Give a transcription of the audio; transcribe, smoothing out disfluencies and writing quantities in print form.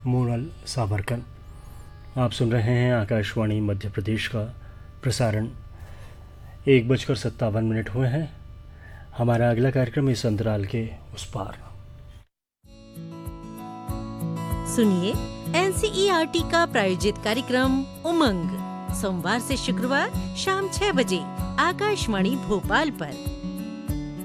मोनल सावरकन। आप सुन रहे हैं आकाशवाणी मध्य प्रदेश का प्रसारण। 1:57 हुए हैं। हमारा अगला कार्यक्रम इस अंतराल के उस पार। सुनिए NCERT का प्रायोजित कार्यक्रम उमंग, सोमवार से शुक्रवार शाम 6 बजे आकाशवाणी भोपाल पर।